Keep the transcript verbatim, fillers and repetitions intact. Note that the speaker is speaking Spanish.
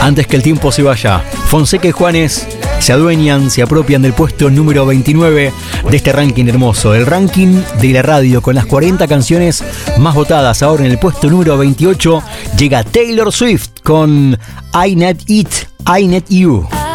Antes que el tiempo se vaya, Fonseca y Juanes se adueñan, se apropian del puesto número veintinueve de este ranking hermoso, el ranking de la radio con las cuarenta canciones más votadas. Ahora en el puesto número veintiocho llega Taylor Swift con I Need It, I Need You.